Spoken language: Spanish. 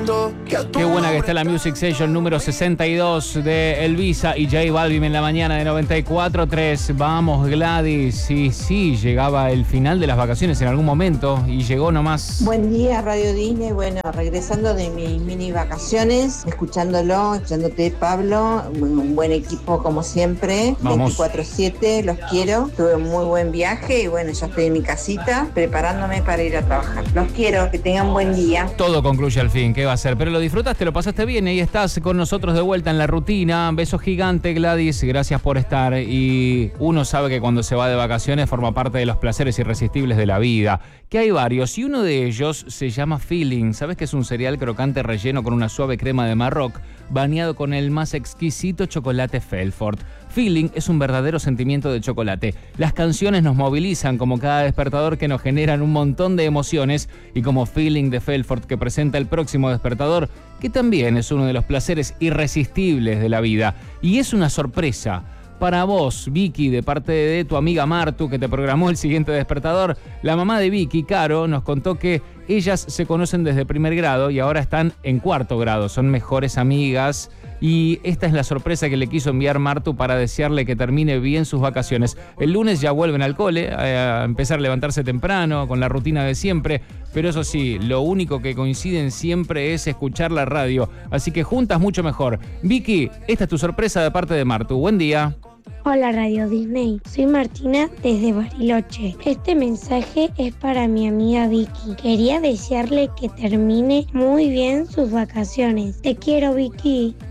Qué buena que está la Music Session número 62 de Elvisa y J Balvin en la mañana de 94.3. Vamos, Gladys. Sí, llegaba el final de las vacaciones en algún momento y llegó nomás. Buen día, Radio Disney. Bueno, regresando de mis mini vacaciones, escuchándote, Pablo. Un buen equipo como siempre. Vamos. 24/7, los quiero. Tuve un muy buen viaje y bueno, ya estoy en mi casita preparándome para ir a trabajar. Los quiero, que tengan buen día. Todo concluye al fin, ¿qué va a ser? Pero lo disfrutaste, lo pasaste bien y estás con nosotros de vuelta en la rutina. Beso gigante, Gladys, gracias por estar. Y uno sabe que cuando se va de vacaciones forma parte de los placeres irresistibles de la vida, que hay varios, y uno de ellos se llama Feeling. ¿Sabes que es un cereal crocante relleno con una suave crema de Marroc, bañado con el más exquisito chocolate Felfort? Feeling es un verdadero sentimiento de chocolate. Las canciones nos movilizan como cada despertador que nos generan un montón de emociones, y como Feeling de Felfort que presenta el próximo despertador, que también es uno de los placeres irresistibles de la vida. Y es una sorpresa para vos, Vicky, de parte de tu amiga Martu, que te programó el siguiente despertador. La mamá de Vicky, Caro, nos contó que ellas se conocen desde primer grado y ahora están en cuarto grado. Son mejores amigas y esta es la sorpresa que le quiso enviar Martu para desearle que termine bien sus vacaciones. El lunes ya vuelven al cole, a empezar a levantarse temprano, con la rutina de siempre. Pero eso sí, lo único que coinciden siempre es escuchar la radio. Así que juntas mucho mejor. Vicky, esta es tu sorpresa de parte de Martu. Buen día. Hola Radio Disney, soy Martina desde Bariloche. Este mensaje es para mi amiga Vicky. Quería desearle que termine muy bien sus vacaciones. Te quiero, Vicky.